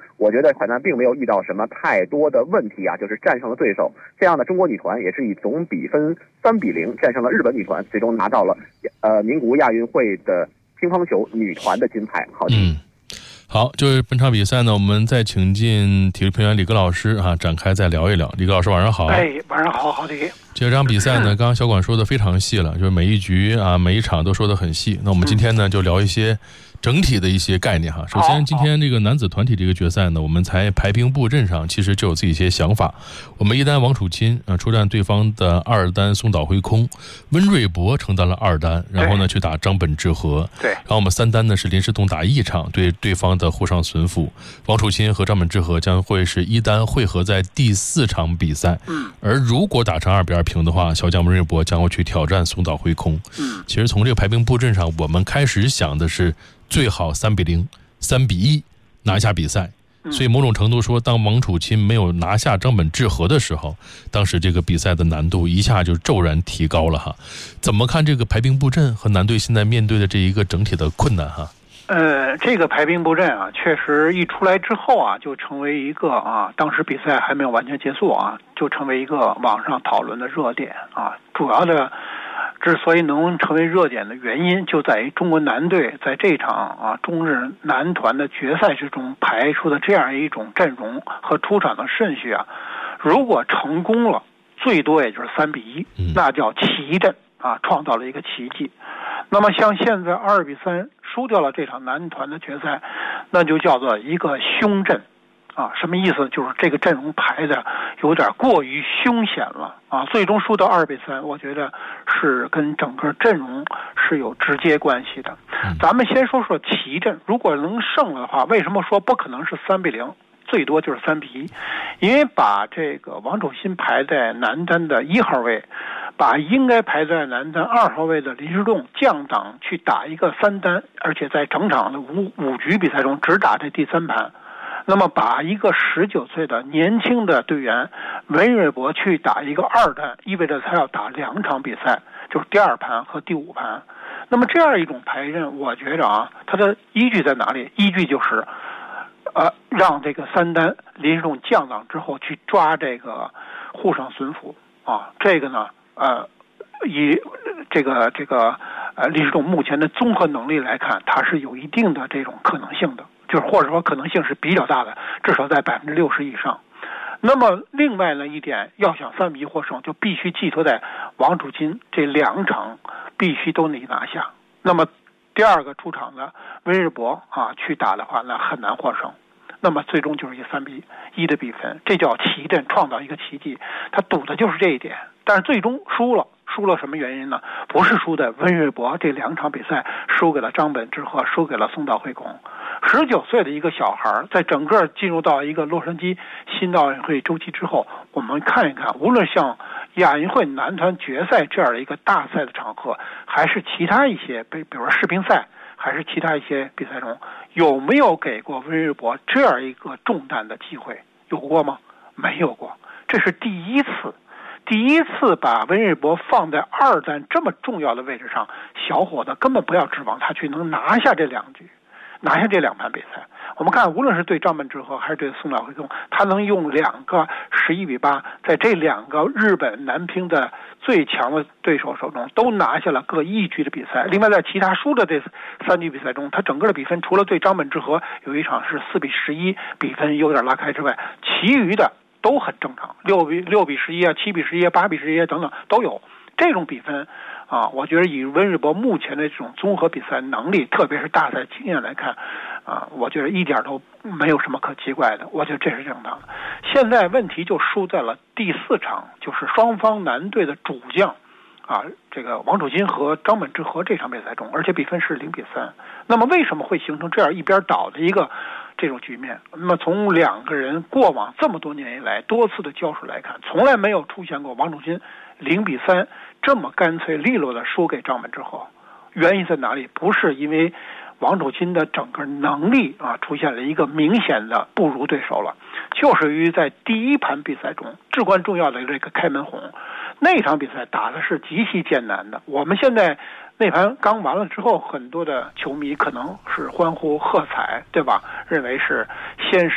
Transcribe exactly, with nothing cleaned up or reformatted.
我觉得海南并没有遇到什么太多的问题啊，就是战胜了对手。这样的中国女团也是以总比分三比零战胜了日本女团，最终拿到了呃名古屋亚运会的乒乓球女团的金牌。好， 嗯。好，就是本场比赛呢，我们再请进体育评论员李戈老师啊，展开再聊一聊。李戈老师，晚上好。 哎，晚上好，好的。 这场比赛呢，刚刚小管说的非常细了，就是每一局啊，每一场都说的很细。那我们今天呢，就聊一些整体的一些概念哈。首先，今天这个男子团体这个决赛呢，我们在排兵布阵上其实就有自己一些想法。我们一单王楚钦啊出战对方的二单松岛辉空，温瑞博承担了二单，然后呢去打张本智和。 对。 然后我们三单呢是林诗栋打一场对对方的沪上隼辅，王楚钦和张本智和将会是一单汇合在第四场比赛。 嗯。 而如果打成二比二平的话，小将温瑞博将会去挑战松岛辉空。 嗯。 其实从这个排兵布阵上，我们开始想的是最好三比零、三比一拿下比赛。所以某种程度说，当王楚钦没有拿下张本智和的时候，当时这个比赛的难度一下就骤然提高了哈。怎么看这个排兵布阵和男队现在面对的这一个整体的困难哈？ 呃，这个排兵布阵啊，确实一出来之后啊，就成为一个啊，当时比赛还没有完全结束啊，就成为一个网上讨论的热点啊。主要的之所以能成为热点的原因，就在于中国男队在这场啊中日男团的决赛之中排出的这样一种阵容和出场的顺序啊，如果成功了，最多也就是三比一，那叫奇阵啊，创造了一个奇迹。那么像现在二比三输掉了这场男团的决赛，那就叫做一个凶阵啊，什么意思？就是这个阵容排的有点过于凶险了啊！最终输到二比三，我觉得是跟整个阵容是有直接关系的。咱们先说说奇阵，如果能胜了的话，为什么说不可能是三比零？最多就是三比一，因为把这个王楚钦排在男单的一号位，把应该排在男单二号位的林诗栋降档去打一个三单，而且在整场的五五局比赛中只打这第三盘。那么把一个十九岁的年轻的队员温瑞博去打一个二单，意味着他要打两场比赛，就是第二盘和第五盘。那么这样一种排阵，我觉着啊，它的依据在哪里？依据就是呃，让这个三单林诗栋降档之后去抓这个沪上隼辅啊，这个呢，呃，以这个这个呃林诗栋目前的综合能力来看，它是有一定的这种可能性的，就是或者说可能性是比较大的，至少在百分之六十以上。那么另外呢一点，要想三比一获胜，就必须寄托在王楚钦这两场必须都得拿下。那么第二个出场的温瑞博啊去打的话，那很难获胜。那么最终就是一三比一的比分，这叫奇阵，创造一个奇迹。他赌的就是这一点，但是最终输了。输了什么原因呢？不是输的温瑞博这两场比赛输给了张本智和，输给了松岛辉空。十九岁的一个小孩，在整个进入到一个洛杉矶新奥运会周期之后，我们看一看，无论像亚运会男团决赛这样的一个大赛的场合，还是其他一些，比比如说世乒赛，还是其他一些比赛中，有没有给过温瑞博这样一个重担的机会？有过吗？没有过，这是第一次。第一次把温瑞博放在二单这么重要的位置上，小伙子根本不要指望他去能拿下这两局，拿下这两盘比赛。我们看，无论是对张本智和还是对松岛辉空，他能用两个十一比八，在这两个日本男乒的最强的对手手中都拿下了各一局的比赛。另外，在其他输的这三局比赛中，他整个的比分除了对张本智和有一场是四比十一，比分有点拉开之外，其余的都很正常，六比六比十一啊，七比十一、八比十一等等都有这种比分啊。我觉得以温瑞博目前的这种综合比赛能力，特别是大赛经验来看啊，我觉得一点都没有什么可奇怪的，我觉得这是正常的。现在问题就输在了第四场，就是双方男队的主将啊，这个王楚钦和张本智和这场比赛中，而且比分是零比三。那么为什么会形成这样一边倒的一个这种局面？那么从两个人过往这么多年以来多次的交手来看，从来没有出现过王楚钦零比三这么干脆利落的输给张本智和。原因在哪里？不是因为王楚钦的整个能力啊出现了一个明显的不如对手了，就是于在第一盘比赛中至关重要的这个开门红，那场比赛打的是极其艰难的。我们现在那盘刚完了之后，很多的球迷可能是欢呼喝彩，对吧？认为是先是